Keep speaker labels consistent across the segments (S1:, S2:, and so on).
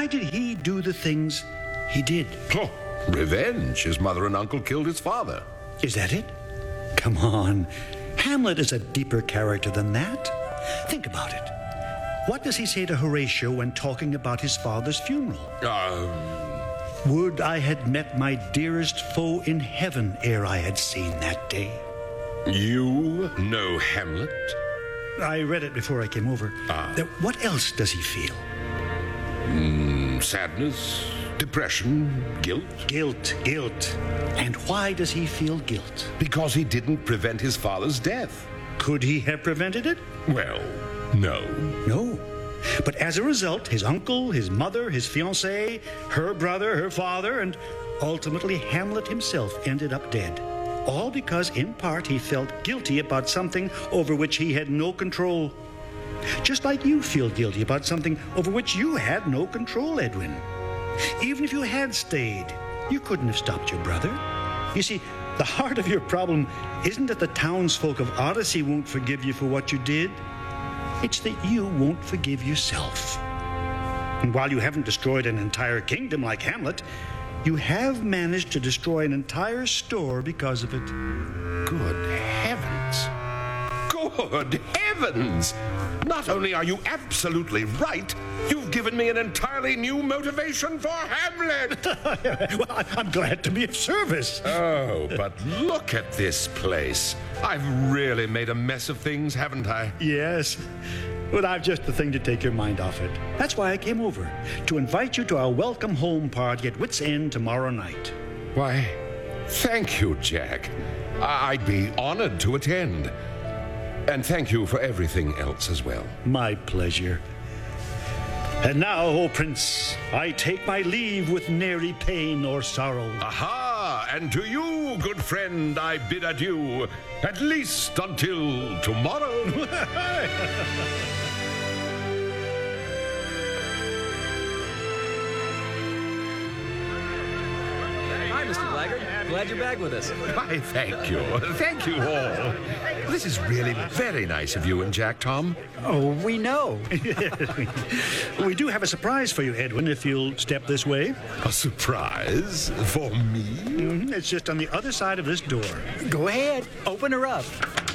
S1: why did he do the things he did?
S2: Oh, revenge. His mother and uncle killed his father.
S1: Is that it? Come on. Hamlet is a deeper character than that. Think about it. What does he say to Horatio when talking about his father's funeral? Would I had met my dearest foe in heaven ere I had seen that day.
S2: You know Hamlet?
S1: I read it before I came over. What else does he feel?
S2: Sadness, depression, guilt.
S1: Guilt. And why does he feel guilt?
S2: Because he didn't prevent his father's death.
S1: Could he have prevented it?
S2: Well, no.
S1: No. But as a result, his uncle, his mother, his fiancée, her brother, her father, and ultimately Hamlet himself ended up dead. All because, in part, he felt guilty about something over which he had no control. Just like you feel guilty about something over which you had no control, Edwin. Even if you had stayed, you couldn't have stopped your brother. You see, the heart of your problem isn't that the townsfolk of Odyssey won't forgive you for what you did. It's that you won't forgive yourself. And while you haven't destroyed an entire kingdom like Hamlet, you have managed to destroy an entire store because of it.
S2: Good heavens. Good heavens! Not only are you absolutely right, you've given me an entirely new motivation for Hamlet!
S1: Well, I'm glad to be of service.
S2: Oh, but look at this place. I've really made a mess of things, haven't I?
S1: Yes. But I've just the thing to take your mind off it. That's why I came over, to invite you to our welcome home party at Wits End tomorrow night.
S2: Why, thank you, Jack. I'd be honored to attend. And thank you for everything else as well.
S1: My pleasure. And now, O Prince, I take my leave with nary pain or sorrow.
S2: Aha! And to you, good friend, I bid adieu, at least until tomorrow.
S3: Hi, Mr. Blackguard. Glad you're back with us.
S2: Why, thank you. Thank you all. This is really very nice of you and Jack, Tom.
S4: Oh, we know.
S1: We do have a surprise for you, Edwin, if you'll step this way.
S2: A surprise for me?
S1: It's just on the other side of this door.
S4: Go ahead. Open her up.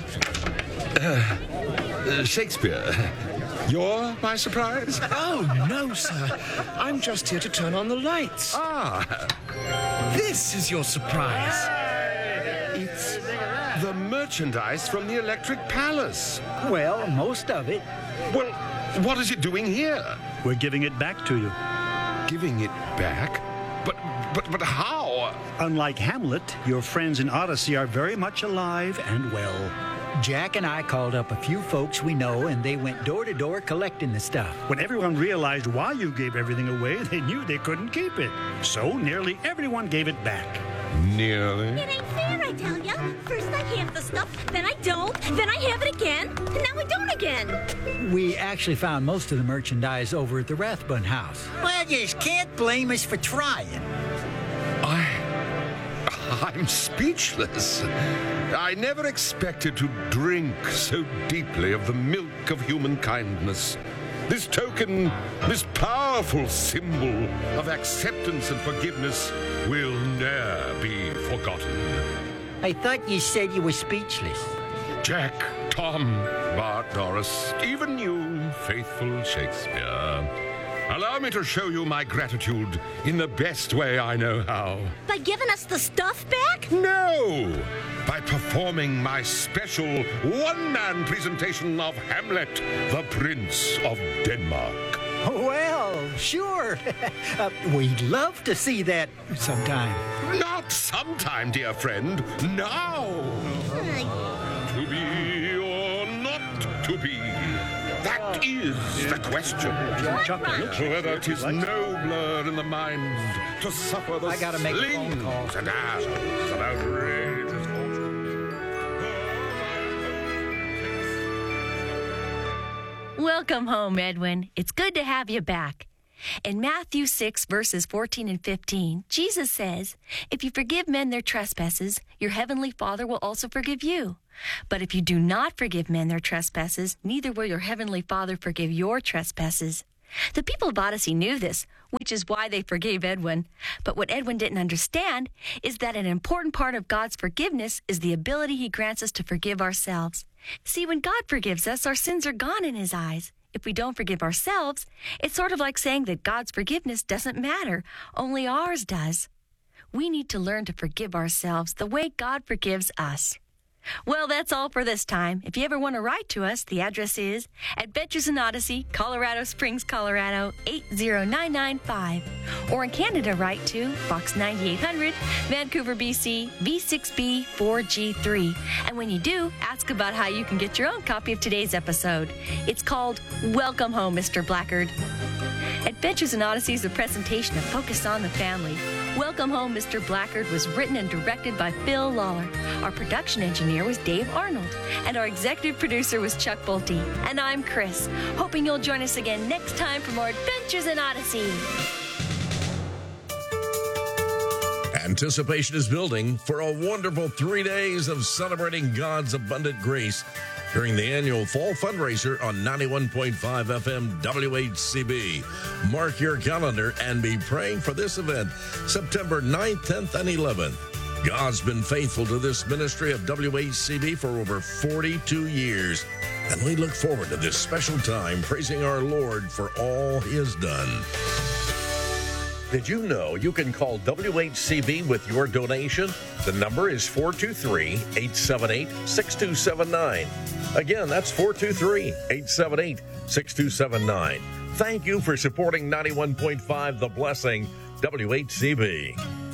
S2: Shakespeare, you're my surprise?
S5: Oh, no, sir. I'm just here to turn on the lights. This is your surprise.
S2: It's the merchandise from the Electric Palace.
S4: Well, most of it.
S2: Well, what is it doing here?
S1: We're giving it back to you.
S2: Giving it back? But how?
S1: Unlike Hamlet, your friends in Odyssey are very much alive and well.
S4: Jack and I called up a few folks we know, and they went door to door collecting the stuff.
S1: When everyone realized why you gave everything away, they knew they couldn't keep it. So nearly everyone gave it back.
S2: Nearly?
S6: It ain't fair, I tell ya. First I have the stuff, then I don't, then I have it again, and now I don't again.
S4: We actually found most of the merchandise over at the Rathbun house. Well, you can't blame us for trying.
S2: I'm speechless. I never expected to drink so deeply of the milk of human kindness. This token, this powerful symbol of acceptance and forgiveness will ne'er be forgotten.
S4: I thought you said you were speechless.
S2: Jack, Tom, Bart, Doris, even you, faithful Shakespeare. Allow me to show you my gratitude in the best way I know how.
S6: By giving us the stuff back?
S2: No! By performing my special one-man presentation of Hamlet, the Prince of Denmark.
S4: Well, sure. We'd love to see that sometime.
S2: Not sometime, dear friend. Now! To be or not to be? That is the question. Whether 'tis nobler in the mind to suffer the
S4: I gotta make a phone
S2: slings
S4: call.
S2: and arrows of outrageous fortune.
S7: Welcome home, Edwin. It's good to have you back. In Matthew 6, verses 14 and 15, Jesus says, "If you forgive men their trespasses, your heavenly Father will also forgive you. But if you do not forgive men their trespasses, neither will your heavenly Father forgive your trespasses." The people of Odyssey knew this, which is why they forgave Edwin. But what Edwin didn't understand is that an important part of God's forgiveness is the ability he grants us to forgive ourselves. See, when God forgives us, our sins are gone in his eyes. If we don't forgive ourselves, it's sort of like saying that God's forgiveness doesn't matter, only ours does. We need to learn to forgive ourselves the way God forgives us. Well, that's all for this time. If you ever want to write to us, the address is Adventures in Odyssey, Colorado Springs, Colorado, 80995. Or in Canada, write to Box 9800, Vancouver, BC, V6B 4G3. And when you do, ask about how you can get your own copy of today's episode. It's called Welcome Home, Mr. Blackguard. Adventures in Odyssey is a presentation of Focus on the Family. Welcome Home, Mr. Blackguard was written and directed by Phil Lawler. Our production engineer was Dave Arnold. And our executive producer was Chuck Bolte. And I'm Chris, hoping you'll join us again next time for more Adventures in Odyssey.
S8: Anticipation is building for a wonderful 3 days of celebrating God's abundant grace during the annual fall fundraiser on 91.5 FM WHCB. Mark your calendar and be praying for this event, September 9th, 10th, and 11th. God's been faithful to this ministry of WHCB for over 42 years, and we look forward to this special time praising our Lord for all he has done. Did you know you can call WHCB with your donation? The number is 423-878-6279. Again, that's 423-878-6279. Thank you for supporting 91.5 The Blessing, WHCB.